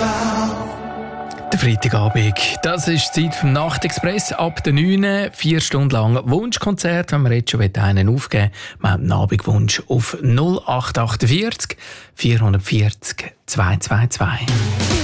Der Freitagabend, das ist die Zeit vom Nachtexpress. Ab der 9, 4 Stunden lang Wunschkonzert. Wenn wir jetzt schon einen aufgeben wollen, wir haben einen Abendwunsch auf 0848 440 222.